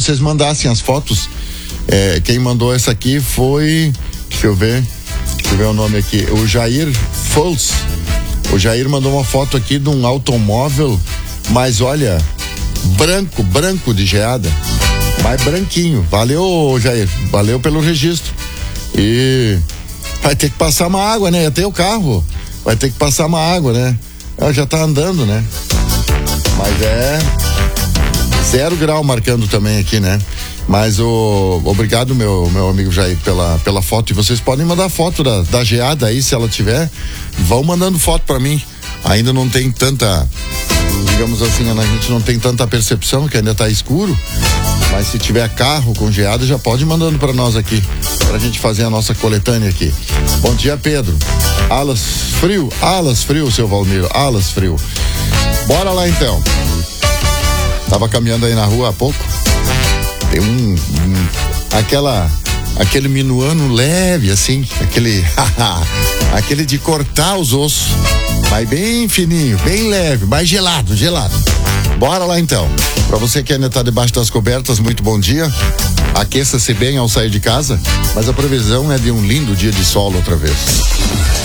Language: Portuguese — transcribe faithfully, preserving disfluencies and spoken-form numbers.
vocês mandassem as fotos. É, quem mandou essa aqui foi, deixa eu ver, deixa eu ver o nome aqui, o Jair Fols. O Jair mandou uma foto aqui de um automóvel, mas olha, branco, branco de geada, mas branquinho. Valeu, Jair, valeu pelo registro. E vai ter que passar uma água, né? Até o carro vai ter que passar uma água, né? Ela já tá andando, né? Mas é zero grau marcando também aqui, né? Mas o obrigado, meu meu amigo Jair, pela pela foto. E vocês podem mandar foto da, da geada aí, se ela tiver. Vão mandando foto pra mim. Ainda não tem tanta, digamos assim, a gente não tem tanta percepção, que ainda tá escuro. Mas se tiver carro com geada, já pode ir mandando pra nós aqui, pra gente fazer a nossa coletânea aqui. Bom dia, Pedro. Alas frio, alas frio, seu Valmiro, alas frio. Bora lá então. Tava caminhando aí na rua há pouco. Tem um, um aquela aquele minuano leve assim, aquele aquele de cortar os ossos, mas bem fininho, bem leve, mas gelado, gelado. Bora lá então. Pra você que ainda tá debaixo das cobertas, muito bom dia. Aqueça-se bem ao sair de casa, mas a previsão é de um lindo dia de sol outra vez.